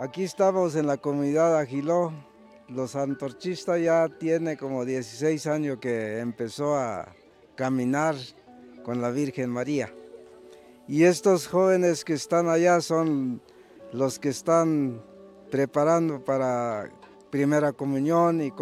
Aquí estamos en la comunidad Agiló. Los antorchistas ya tiene como 16 años que empezó a caminar con la Virgen María. Y estos jóvenes que están allá son los que están preparando para primera comunión y